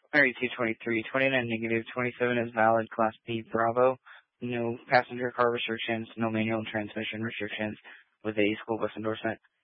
RE223, 29 negative, 27 is valid, Class B Bravo. No passenger car restrictions, no manual transmission restrictions with a school bus endorsement.